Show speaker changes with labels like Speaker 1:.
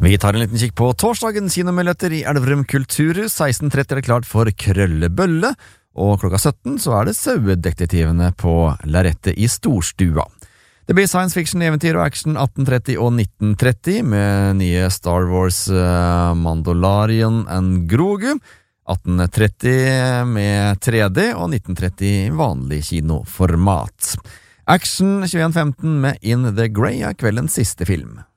Speaker 1: Vi tar en liten kikk på torsdagen kinomuligheter i Elverum Kulturhus. 16:30 er det klart for Krøllebølle, og klokka 17 så er det Sauedetektivene på Lerrettet i Storstua. Det blir science fiction, eventyr og action 18:30 og 19:30 med nye Star Wars Mandalorian and Grogu. 18:30 med 3D og 19:30 vanlig kinoformat. Action 21:15 med In the Grey er kveldens siste film.